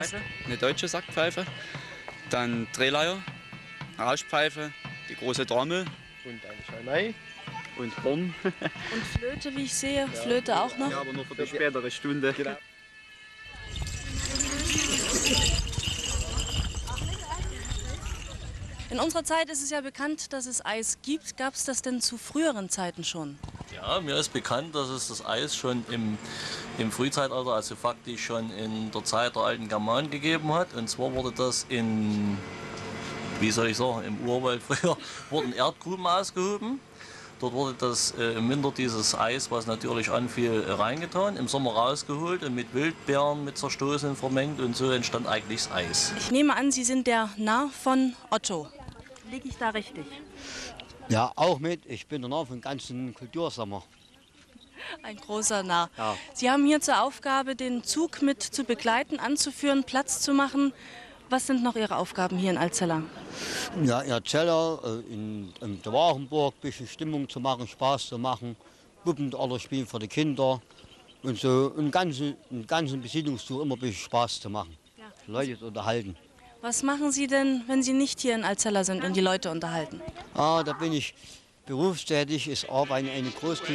Eine deutsche Sackpfeife, dann Drehleier, Rauschpfeife, die große Trommel Und eine Schalmei. und Horn. Und Flöte, wie ich sehe, Flöte auch noch. Ja, aber nur für die spätere Stunde. Genau. In unserer Zeit ist es ja bekannt, dass es Eis gibt. Gab es das denn zu früheren Zeiten schon? Ja, mir ist bekannt, dass es das Eis schon im Frühzeitalter, also faktisch schon in der Zeit der alten Germanen gegeben hat. Und zwar wurde das im Urwald früher, wurden Erdgruben ausgehoben. Dort wurde das im Winter dieses Eis, was natürlich anfiel, reingetan, im Sommer rausgeholt und mit Wildbeeren, mit Zerstoßen vermengt und so entstand eigentlich das Eis. Ich nehme an, Sie sind der Narr von Otto. Liege ich da richtig? Ja, auch mit. Ich bin der Narr vom ganzen Kultursommer. Ein großer Narr. Ja. Sie haben hier zur Aufgabe, den Zug mit zu begleiten, anzuführen, Platz zu machen. Was sind noch Ihre Aufgaben hier in Alzella? Ja, in Zeller, in der Warenburg, ein bisschen Stimmung zu machen, Spaß zu machen, Puppentheater spielen für die Kinder und so einen ganzen Besiedlungstour immer ein bisschen Spaß zu machen, die Leute zu unterhalten. Was machen Sie denn, wenn Sie nicht hier in Alzella sind und die Leute unterhalten? Da bin ich berufstätig, ist Arbeit in einer Großküche.